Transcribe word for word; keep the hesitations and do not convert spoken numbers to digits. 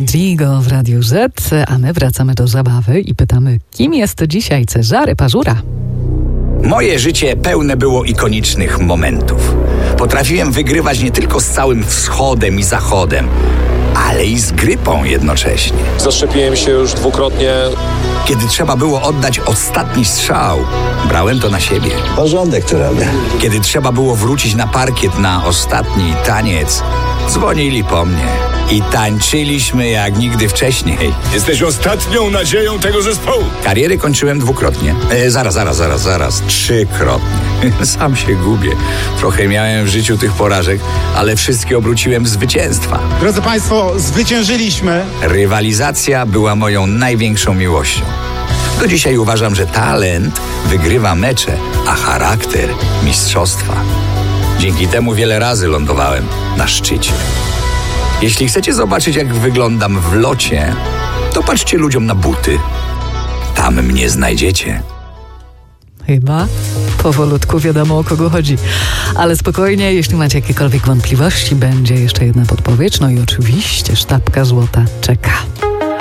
Gigo w Radiu Z, a my wracamy do zabawy i pytamy, kim jest dzisiaj Cezary Pażura? Moje życie pełne było ikonicznych momentów. Potrafiłem wygrywać nie tylko z całym wschodem i zachodem, ale i z grypą jednocześnie. Zaszczepiłem się już dwukrotnie. Kiedy trzeba było oddać ostatni strzał, brałem to na siebie. Porządek tu robię. Kiedy trzeba było wrócić na parkiet na ostatni taniec, dzwonili po mnie i tańczyliśmy jak nigdy wcześniej. Jesteś ostatnią nadzieją tego zespołu. Kariery kończyłem dwukrotnie. E, zaraz, zaraz, zaraz, zaraz. Trzykrotnie. Sam się gubię. Trochę miałem w życiu tych porażek, ale wszystkie obróciłem w zwycięstwa. Drodzy Państwo, zwyciężyliśmy. Rywalizacja była moją największą miłością. Do dzisiaj uważam, że talent wygrywa mecze, a charakter mistrzostwa. Dzięki temu wiele razy lądowałem na szczycie. Jeśli chcecie zobaczyć, jak wyglądam w locie, to patrzcie ludziom na buty. Tam mnie znajdziecie. Chyba powolutku wiadomo, o kogo chodzi. Ale spokojnie, jeśli macie jakiekolwiek wątpliwości, będzie jeszcze jedna podpowiedź. No i oczywiście sztabka złota czeka.